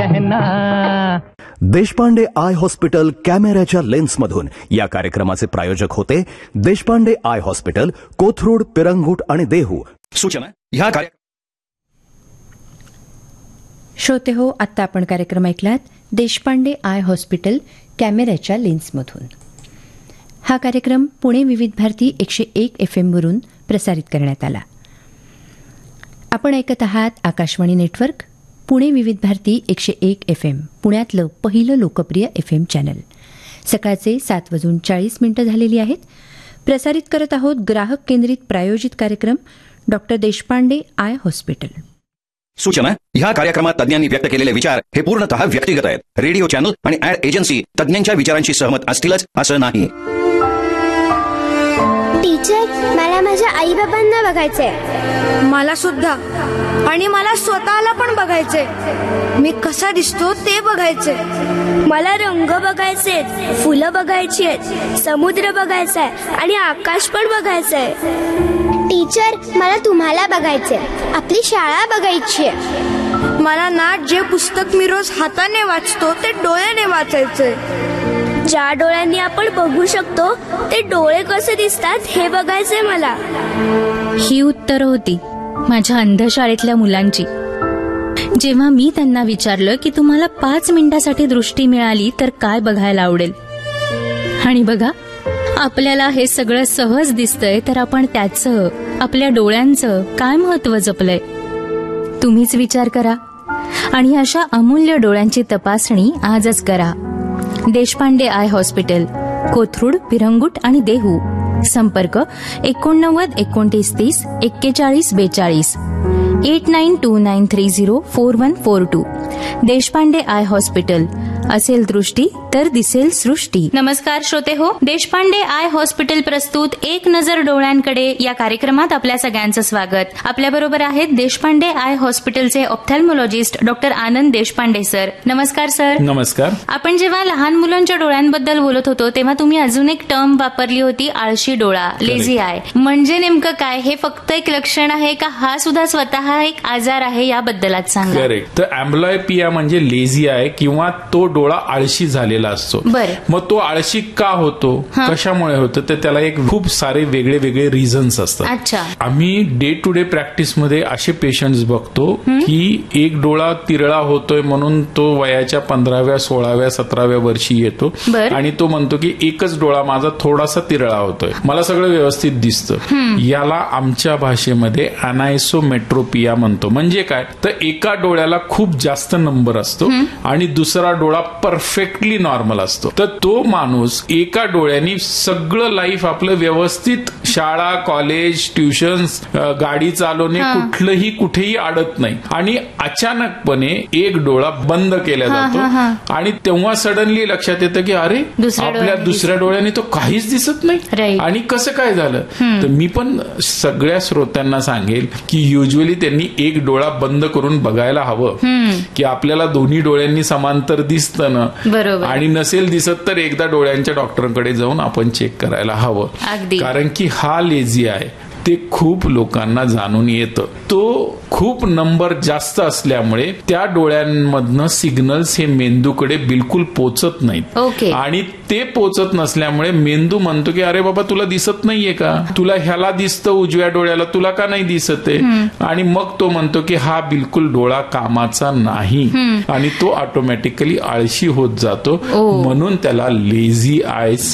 कहना। Deshpande I hospital कॅमेऱ्याच्या लेन्समधून या कार्यक्रमाचे प्रायोजक होते देशपांडे आय हॉस्पिटल, कोथरूड, पिरंगुट आणि देहू. सूचना ह्या श्रोते हो, आत्ता आपण कार्यक्रम ऐकलात देशपांडे आय हॉस्पिटल कॅमेऱ्याच्या लेन्समधून. हा कार्यक्रम पुणे विविध भारती 101 FM वरून प्रसारित करण्यात आला. आपण ऐकत आहात आकाशवाणी नेटवर्क पुणे विविध भारती 101 FM, पुण्यातलं पहिलं लोकप्रिय FM चॅनल. सकाळचे 7:40 झालेली आहेत. प्रसारित करत आहोत ग्राहक केंद्रित प्रायोजित कार्यक्रम डॉक्टर देशपांडे आय हॉस्पिटल. सूचना ह्या कार्यक्रमात तज्ञांनी व्यक्त केलेले विचार हे पूर्णतः व्यक्तिगत आहेत. रेडिओ चॅनल आणि ऍड एजन्सी तज्ञांच्या विचारांशी सहमत असतीलच असं नाही. टीचर, मला माझ्या आई बाबांना बघायचंय. मला सुद्धा, आणि मला स्वतःला पण बघायचंय. मी कसा दिसतो ते बघायचंय. मला रंग बघायचे, फुलं बघायची आहेत, समुद्र बघायचाय आणि आकाश पण बघायचंय. टीचर, मला तुम्हाला बघायचंय, आपली शाळा बघायची आहे. मला ना जे पुस्तक मी रोज हाताने वाचतो ते डोळ्याने वाचायचंय. ज्या डोळ्यांनी आपण बघू शकतो ते डोळे कसे दिसतात हे बघायचंय मला. ही उत्तरं होती माझ्या अंधशाळेतल्या मुलांची. जेव्हा मी त्यांना विचारलं की तुम्हाला 5 मिनिटासाठी दृष्टी मिळाली तर काय बघायला आवडेल, आणि बघा आपल्याला हे सगळं सहज दिसतंय, तर आपण त्याचं, आपल्या डोळ्यांचं काय महत्व जपलंय तुम्हीच विचार करा. आणि अशा अमूल्य डोळ्यांची तपासणी आजच करा. देशपांडे आय हॉस्पिटल, कोथरूड, पिरंगुट आणि देहू. संपर्क 89 29 30 41 42, 8929304142. Deshpande I hospital. असेल दृष्टी तर दिसेल सृष्टी. नमस्कार श्रोते हो, देशपांडे आय हॉस्पिटल प्रस्तुत एक नजर डोळ्यांकडे या कार्यक्रमात आपल्या सगळ्यांचं स्वागत. आपल्याबरोबर आहेत देशपांडे आय हॉस्पिटलचे ऑप्थॅल्मॉलॉजिस्ट डॉक्टर आनंद देशपांडे सर. नमस्कार सर. नमस्कार. आपण जेव्हा लहान मुलांच्या डोळ्यांबद्दल बोलत होतो तेव्हा तुम्ही अजून एक टर्म वापरली होती, आळशी डोळा, लेझी आय. म्हणजे नेमकं काय, हे फक्त एक लक्षण आहे का, हा सुद्धा स्वतः एक आजार आहे, याबद्दल आज सांगा. करेक्ट. तर अँब्लायपिया म्हणजे लेझी आय किंवा तो डोळा आळशी झालेला असतो. मग तो आळशी का होतो, कशामुळे होतो, तर त्याला एक खूप सारे वेगळे वेगळे रिझन्स असतात. अच्छा. आम्ही डे टू डे प्रॅक्टिस मध्ये असे पेशंट्स बघतो की एक डोळा तिरळा होतोय म्हणून तो वयाच्या 15व्या 16व्या 17व्या वर्षी येतो आणि तो म्हणतो की एकच डोळा माझा थोडासा तिरळा होतोय, मला सगळं व्यवस्थित दिसतं. याला आमच्या भाषेमध्ये अनायसोमेट्रोपिया म्हणतो. म्हणजे काय, तर एका डोळ्याला खूप जास्त नंबर असतो आणि दुसरा डोळा परफेक्टली नॉर्मल असतो. तर तो माणूस एका डोळ्यानी सगळं लाईफ आपलं व्यवस्थित, शाळा, कॉलेज, ट्युशन्स, गाडी चालवणे, कुठलंही कुठेही अडत नाही, आणि अचानकपणे एक डोळा बंद केला जातो आणि तेव्हा सडनली लक्षात येतं की अरे आपल्या दुसऱ्या डोळ्याने तो काहीच दिसत नाही, आणि कसं काय झालं. तर मी पण सगळ्या श्रोत्यांना सांगेल की युजली त्यांनी एक डोळा बंद करून बघायला हवं की आपल्याला दोन्ही डोळ्यांनी समांतर दिसतं ना, आणि नसेल दिसत तर एकदा डोळ्यांच्या डॉक्टरांकडे जाऊन आपण चेक करायला हवं. कारण की हा लेझी आहे ते खूप लोकांना जाणून येतं. तो खूप नंबर जास्त असल्यामुळे त्या डोळ्यांमधनं सिग्नल्स हे मेंदूकडे बिलकुल पोचत नाहीत, आणि ते पोचत नसल्यामुळे मेंदू म्हणतो की अरे बाबा तुला दिसत नाहीये का, तुला ह्याला दिसतं उजव्या डोळ्याला, तुला का नाही दिसत आहे, आणि मग तो म्हणतो की हा बिलकुल डोळा कामाचा नाही, आणि तो ऑटोमॅटिकली आळशी होत जातो. म्हणून त्याला लेझी आय